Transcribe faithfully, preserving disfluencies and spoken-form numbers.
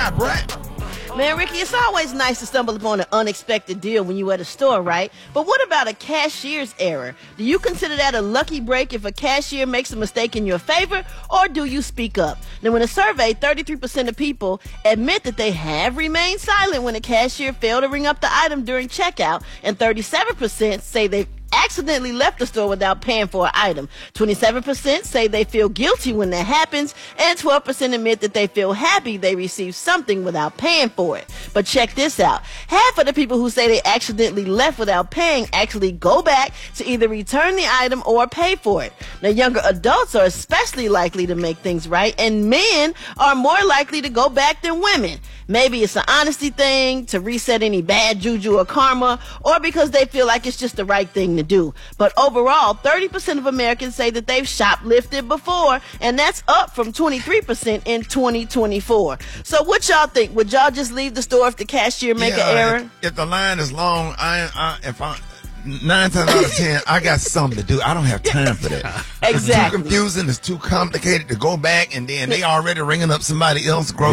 not right. Man, Ricky, it's always nice to stumble upon an unexpected deal when you're at a store, right? But what about a cashier's error? Do you consider that a lucky break if a cashier makes a mistake in your favor, or do you speak up? Now, in a survey, thirty-three percent of people admit that they have remained silent when a cashier failed to ring up the item during checkout, and thirty-seven percent say they accidentally left the store without paying for an item. twenty-seven percent say they feel guilty when that happens, and twelve percent admit that they feel happy they received something without paying for it. But check this out. Half of the people who say they accidentally left without paying actually go back to either return the item or pay for it. Now, younger adults are especially likely to make things right, and men are more likely to go back than women. Maybe it's an honesty thing, to reset any bad juju or karma, or because they feel like it's just the right thing to do. But overall, thirty percent of Americans say that they've shoplifted before, and that's up from twenty-three percent in twenty twenty-four. So what y'all think? Would y'all just leave the store if the cashier make yeah, an error? If, if the line is long, I, I if I nine times out of ten, I got something to do. I don't have time for that. Exactly. It's too confusing. It's too complicated to go back, and then they already ringing up somebody else. Grocery